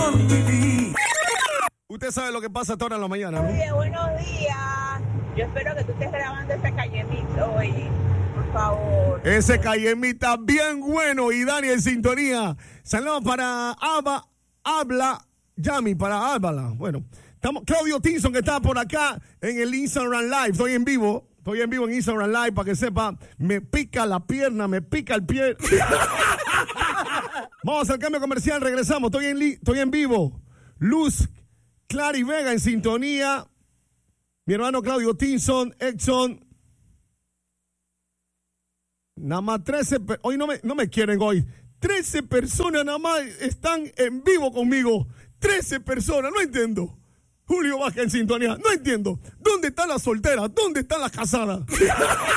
Usted sabe lo que pasa ahora en la mañana, ¿no? Oye, buenos días. Yo espero que tú estés grabando ese callemito hoy, por favor. Ese callemita bien bueno y Dani en sintonía. Saludos para Yami, para Ábala. Bueno, estamos, Claudio Tinson que está por acá en el Instagram Live. Estoy en vivo en Instagram Live para que sepa. Me pica la pierna, me pica el pie. Vamos al cambio comercial, regresamos. Estoy en vivo. Luz, Clary Vega en sintonía. Mi hermano Claudio Tinson, Exxon. Nada más 13, hoy no me quieren hoy. 13 personas nada más están en vivo conmigo. 13 personas, no entiendo. Julio Vázquez en sintonía, no entiendo. ¿Dónde están las solteras? ¿Dónde están las casadas?